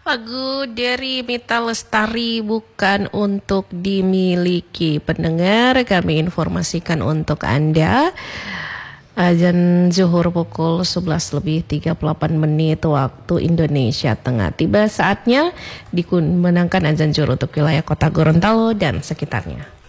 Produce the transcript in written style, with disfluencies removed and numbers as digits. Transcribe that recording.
Lagu dari Mita Lestari bukan untuk dimiliki. Pendengar, kami informasikan untuk Anda. Azan zuhur pukul 11:38 waktu Indonesia Tengah. Tiba saatnya dimenangkan azan zuhur untuk wilayah kota Gorontalo dan sekitarnya.